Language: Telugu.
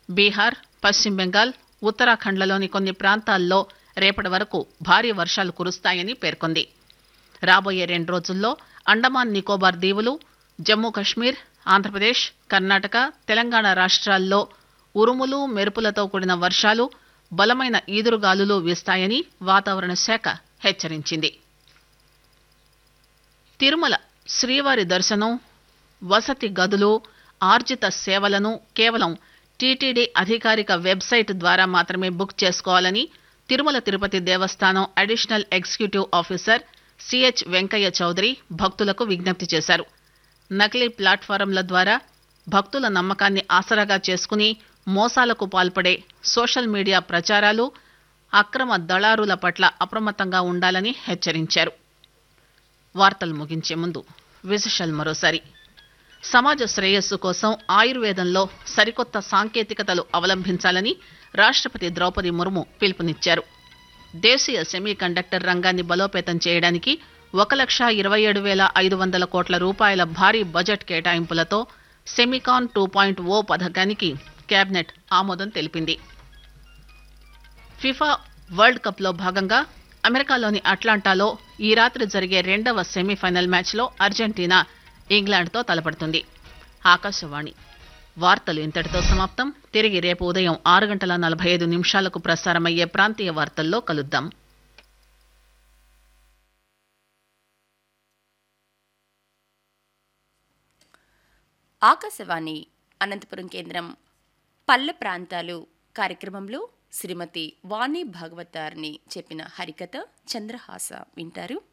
బీహార్, పశ్చిమ బెంగాల్, ఉత్తరాఖండ్లలోని కొన్ని ప్రాంతాల్లో రేపటి వరకు భారీ వర్షాలు కురుస్తాయని పేర్కొంది. రాబోయే 2 రోజుల్లో అండమాన్ నికోబార్ దీవులు, జమ్మూ కశ్మీర్, ఆంధ్రప్రదేశ్, కర్ణాటక, తెలంగాణ రాష్ట్రాల్లో ఉరుములు, మెరుపులతో కూడిన వర్షాలు, బలమైన ఈదురుగాలులు వీస్తాయని వాతావరణ శాఖ హెచ్చరించింది. తిరుమల శ్రీవారి దర్శనం, వసతి గదులు, ఆర్జిత సేవలను కేవలం టీటీడీ అధికారిక వెబ్సైట్ ద్వారా మాత్రమే బుక్ చేసుకోవాలని తిరుమల తిరుపతి దేవస్థానం additional executive officer CH Venkaiah Chowdary భక్తులకు విజ్ఞప్తి చేశారు. నకిలీ ప్లాట్ఫారంల ద్వారా భక్తుల నమ్మకాన్ని ఆసరాగా చేసుకుని మోసాలకు పాల్పడే సోషల్ మీడియా ప్రచారాలు, అక్రమ దళారుల పట్ల అప్రమత్తంగా ఉండాలని హెచ్చరించారు. వార్తలు ముగించే ముందు విశేషాలు మరోసారి. సమాజ శ్రేయస్సు కోసం ఆయుర్వేదంలో సరికొత్త సాంకేతికతలు అవలంబించాలని రాష్ట్రపతి ద్రౌపది ముర్ము పిలుపునిచ్చారు. దేశీయ సెమీ కండక్టర్ రంగాన్ని బలోపేతం చేయడానికి 1,27,500 కోట్ల రూపాయల భారీ బడ్జెట్ కేటాయింపులతో సెమికాన్ 2.0 పథకానికి కేబినెట్ ఆమోదం తెలిపింది. ఫిఫా వరల్డ్ కప్ లో భాగంగా అమెరికాలోని అట్లాంటాలో ఈ రాత్రి జరిగే 2వ సెమీఫైనల్ మ్యాచ్లో అర్జెంటీనా ఇంగ్లాండ్తో తలపడుతుంది. ఆకాశవాణి వార్తలు ఇంతటితో సమాప్తం. తిరిగి రేపు ఉదయం 6:45 ప్రసారమయ్యే ప్రాంతీయ వార్తల్లో కలుద్దాం. ఆకాశవాణి అనంతపురం కేంద్రం పల్లె ప్రాంతాలు కార్యక్రమంలో శ్రీమతి వాణి భాగవతారిని చెప్పిన హరికథ చంద్రహాస వింటారు.